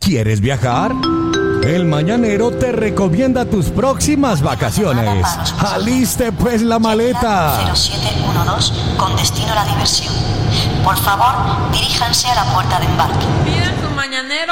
¿Quieres viajar? El Mañanero te recomienda tus próximas vacaciones. ¡Aliste pues la maleta! 0712 con destino a la diversión. Por favor, diríjanse a la puerta de embarque. Pidan su Mañanero.